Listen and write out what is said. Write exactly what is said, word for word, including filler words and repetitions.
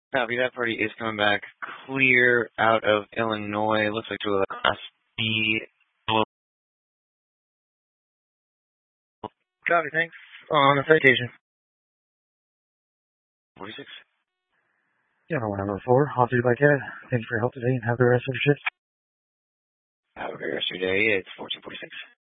Copy. That party is coming back clear out of Illinois. Looks like to a class B. Copy, thanks. On a citation. forty-six. Yeah, one number four, officer by Cat. Thanks for your help today and have the rest of your shift. Have a great rest of your day. It's fourteen forty-six.